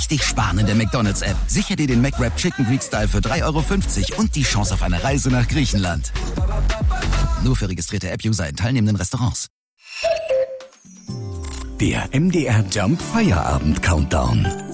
Richtig sparen in der McDonald's-App. Sicher dir den McWrap Chicken Greek Style für 3,50 € und die Chance auf eine Reise nach Griechenland. Nur für registrierte App-User in teilnehmenden Restaurants. Der MDR Jump Feierabend Countdown.